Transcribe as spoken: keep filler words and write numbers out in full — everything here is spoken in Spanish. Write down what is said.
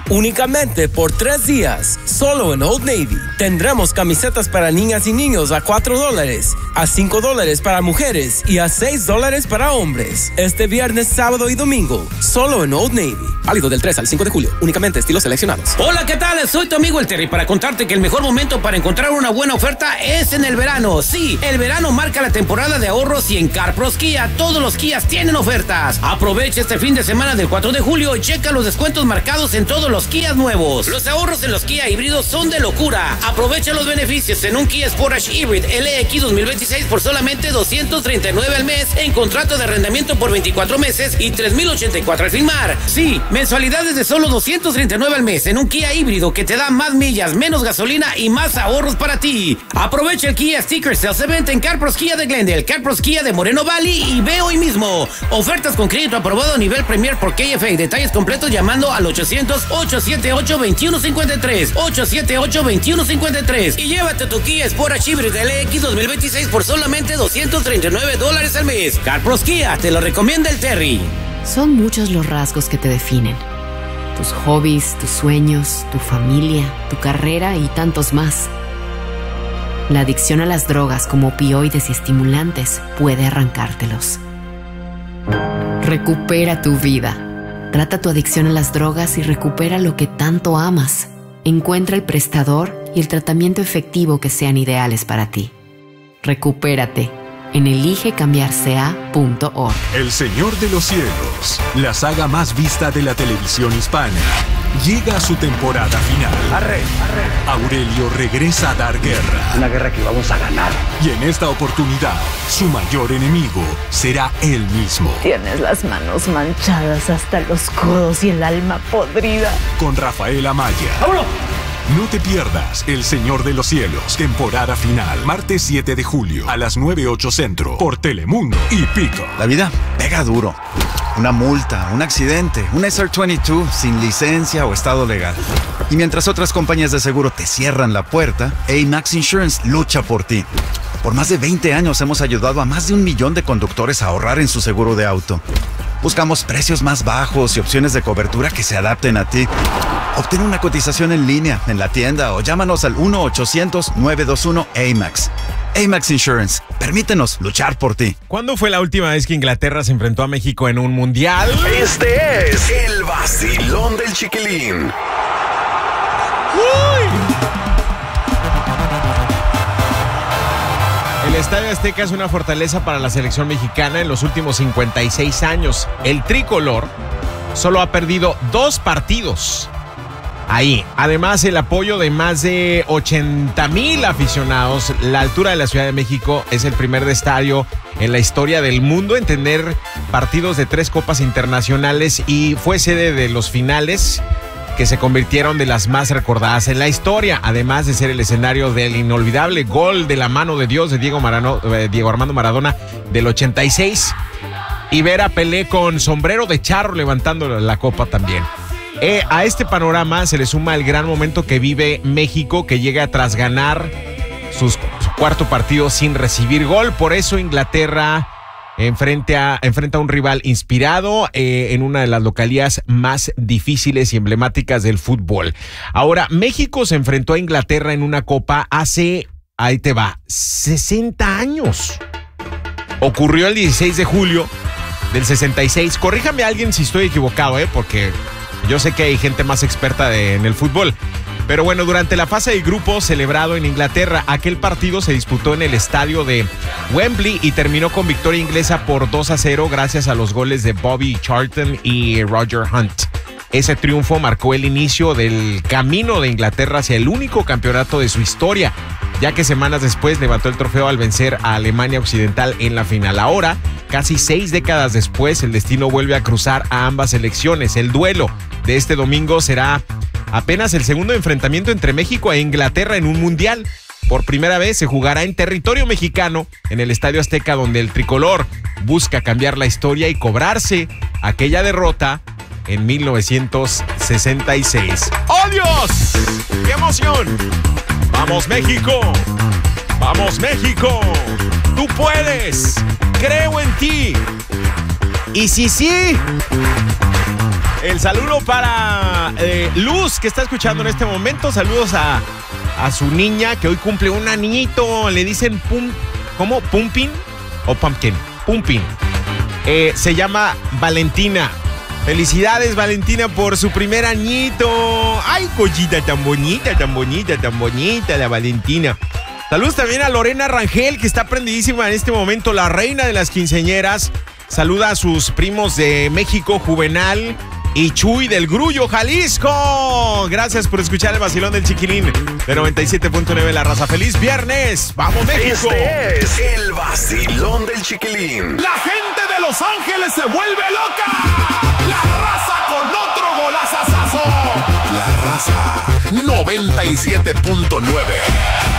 Únicamente por tres días, solo en Old Navy. Tendremos camisetas para niñas y niños a cuatro dólares, a cinco dólares para mujeres y a seis dólares para hombres. Este viernes, sábado y domingo, solo en Old Navy. Válido del tres al cinco de julio, únicamente estilos seleccionados. Hola, ¿qué tal? Soy tu amigo el Terry para contarte que el mejor momento para encontrar una buena oferta es en el verano. Sí, el verano marca la temporada de ahorros y en CarPros Kia todos los Kias tienen ofertas. Aprovecha este fin de semana del cuatro de julio y checa los descuentos marcados en todos los Kias nuevos. Los ahorros en los Kia híbridos son de locura. Aprovecha los beneficios en un Kia Sportage Hybrid L X dos mil veintiséis por solamente doscientos treinta y nueve al mes en contrato de arrendamiento por veinticuatro meses y tres mil ochenta y cuatro al firmar. Sí, mensualidades de solo doscientos treinta y nueve al mes en un Kia híbrido que te da más millas, menos gasolina y más ahorros para ti. Aprovecha el Kia Sticker Sales Event en CarPros Kia de Glendale, CarPros Kia de Moreno Valley y ve hoy mismo. Ofertas con crédito aprobado a nivel Premier por K F A. Detalles completos llamando al ochocientos, ochocientos setenta y ocho, veintiuno cincuenta y tres, ochocientos setenta y ocho, veintiuno cincuenta y tres y llévate tu Kia Sportage Hybrid L X dos mil veintiséis por solamente doscientos treinta y nueve dólares al mes. CarPros Kia, te lo recomienda el Terry. Son muchos los rasgos que te definen. Tus hobbies, tus sueños, tu familia, tu carrera y tantos más. La adicción a las drogas como opioides y estimulantes puede arrancártelos. Recupera tu vida. Trata tu adicción a las drogas y recupera lo que tanto amas. Encuentra el prestador y el tratamiento efectivo que sean ideales para ti. Recupérate en elige cambiarse a punto org. El Señor de los Cielos, la saga más vista de la televisión hispana, llega a su temporada final. Arre, arre. Aurelio regresa a dar guerra. Una guerra que vamos a ganar. Y en esta oportunidad, su mayor enemigo será él mismo. Tienes las manos manchadas hasta los codos y el alma podrida. Con Rafael Amaya. ¡Vámonos! No te pierdas El Señor de los Cielos, temporada final, martes siete de julio, a las nueve ocho centro, por Telemundo y Pico. La vida pega duro. Una multa, un accidente, un S R veintidós sin licencia o estado legal. Y mientras otras compañías de seguro te cierran la puerta, A-Max Insurance lucha por ti. Por más de veinte años hemos ayudado a más de un millón de conductores a ahorrar en su seguro de auto. Buscamos precios más bajos y opciones de cobertura que se adapten a ti. Obtén una cotización en línea, en la tienda o llámanos al uno ochocientos, nueve dos uno, A M A X. A-Max Insurance. Permítenos luchar por ti. ¿Cuándo fue la última vez que Inglaterra se enfrentó a México en un mundial? Este es el vacilón del Chiquilín. ¡Uy! El Estadio Azteca es una fortaleza para la selección mexicana en los últimos cincuenta y seis años. El tricolor solo ha perdido dos partidos ahí. Además, el apoyo de más de ochenta mil aficionados. La altura de la Ciudad de México es el primer estadio en la historia del mundo en tener partidos de tres copas internacionales y fue sede de los finales que se convirtieron de las más recordadas en la historia, además de ser el escenario del inolvidable gol de la mano de Dios de Diego, Marano, eh, Diego Armando Maradona del ochenta y seis, y ver a Pelé con sombrero de charro levantando la copa también. Eh, a este panorama se le suma el gran momento que vive México, que llega tras ganar sus, su cuarto partido sin recibir gol. Por eso Inglaterra Enfrenta a, enfrenta a un rival inspirado eh, en una de las localías más difíciles y emblemáticas del fútbol. Ahora, México se enfrentó a Inglaterra en una copa hace, ahí te va, sesenta años. Ocurrió el dieciséis de julio del sesenta y seis. Corríjame a alguien si estoy equivocado, eh, porque yo sé que hay gente más experta de, en el fútbol. Pero bueno, durante la fase de grupo celebrado en Inglaterra, aquel partido se disputó en el estadio de Wembley y terminó con victoria inglesa por dos a cero gracias a los goles de Bobby Charlton y Roger Hunt. Ese triunfo marcó el inicio del camino de Inglaterra hacia el único campeonato de su historia, ya que semanas después levantó el trofeo al vencer a Alemania Occidental en la final. Ahora, casi seis décadas después, el destino vuelve a cruzar a ambas selecciones. El duelo de este domingo será apenas el segundo enfrentamiento entre México e Inglaterra en un mundial. Por primera vez se jugará en territorio mexicano, en el Estadio Azteca, donde el tricolor busca cambiar la historia y cobrarse aquella derrota en mil novecientos sesenta y seis. ¡Oh, Dios! ¡Qué emoción! ¡Vamos, México! ¡Vamos, México! ¡Tú puedes! ¡Creo en ti! Y si sí, El saludo para eh, Luz, que está escuchando en este momento. Saludos a, a su niña, que hoy cumple un añito. Le dicen pum, ¿cómo? ¿Pumpkin o pumpkin? Pumpkin. Eh, se llama Valentina. Felicidades, Valentina, por su primer añito. Ay, cosita tan bonita, tan bonita, tan bonita, la Valentina. Saludos también a Lorena Rangel, que está prendidísima en este momento, la reina de las quinceañeras. Saluda a sus primos de México, Juvenal y Chuy del Grullo, Jalisco. Gracias por escuchar el vacilón del Chiquilín de noventa y siete punto nueve La Raza. ¡Feliz viernes! ¡Vamos, México! Este es el vacilón del Chiquilín. La gente de Los Ángeles se vuelve loca. La Raza con otro golazazazo. La Raza noventa y siete punto nueve.